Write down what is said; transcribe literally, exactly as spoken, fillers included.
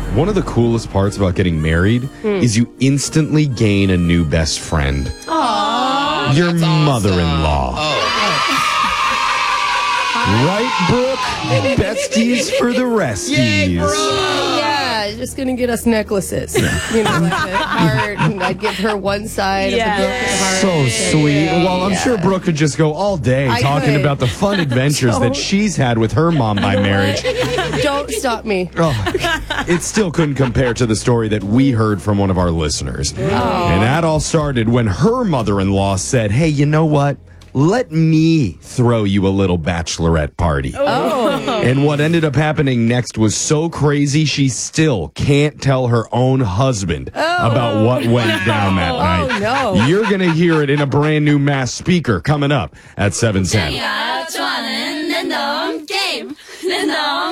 One of the coolest parts about getting married mm. is you instantly gain a new best friend. Aww. Your That's mother-in-law. Awesome. Oh. Right, Brooke? Besties for the resties. Yay, Brooke. Yeah, just gonna get us necklaces. You know, like a heart, and I'd give her one side Yeah. of the broken heart. So sweet. Well, I'm Yeah. sure Brooke could just go all day I talking could. about the fun adventures that Don't. she's had with her mom by marriage. Don't stop me. Oh, it still couldn't compare to the story that we heard from one of our listeners. Oh. And that all started when her mother-in-law said, hey, you know what? Let me throw you a little bachelorette party. Oh. And what ended up happening next was so crazy, she still can't tell her own husband Oh. about what went down that night. Oh, no. You're going to hear it in a brand new mass speaker coming up at seven ten. 좋아하는 랜덤 게임 랜덤